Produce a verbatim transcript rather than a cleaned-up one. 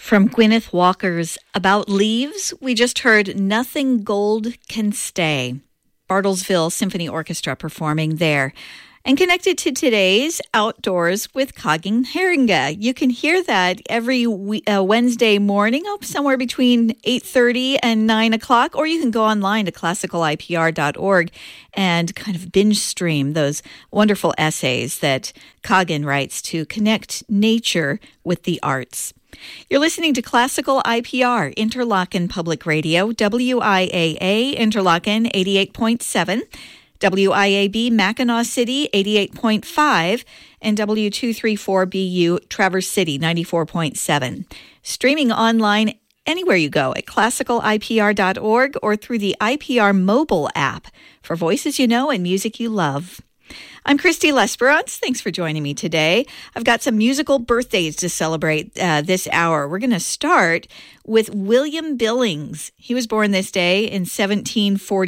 From Gwyneth Walker's About Leaves, we just heard Nothing Gold Can Stay. Bartlesville Symphony Orchestra performing there. And connected to today's Outdoors with Kagin Heringa. You can hear that every we- uh, Wednesday morning, oh, somewhere between eight thirty and nine o'clock, or you can go online to classical I P R dot org and kind of binge stream those wonderful essays that Kagin writes to connect nature with the arts. You're listening to Classical I P R, Interlochen Public Radio, W I A A, Interlochen eighty-eight point seven, W I A B, Mackinac City, eighty-eight point five, and W two thirty-four B U, Traverse City, ninety-four point seven. Streaming online anywhere you go at classical I P R dot org or through the I P R mobile app for voices you know and music you love. I'm Christy Lesperance. Thanks for joining me today. I've got some musical birthdays to celebrate uh, this hour. We're going to start with William Billings. He was born this day in seventeen forty.